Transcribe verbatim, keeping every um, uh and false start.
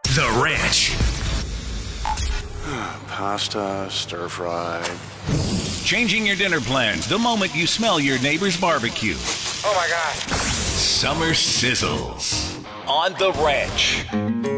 The Ranch. Pasta, stir fry. Changing your dinner plans the moment you smell your neighbor's barbecue. Oh my God. Summer sizzles on The Ranch.